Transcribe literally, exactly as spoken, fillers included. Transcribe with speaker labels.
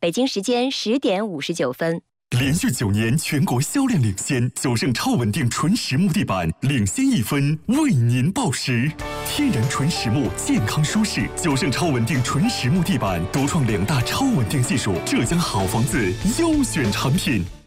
Speaker 1: 北京时间十点五十九分。
Speaker 2: 连续九年全国销量领先，九盛超稳定纯实木地板领先一分，为您报时。天然纯实木，健康舒适，九盛超稳定纯实木地板独创两大超稳定技术，浙江好房子优选产品。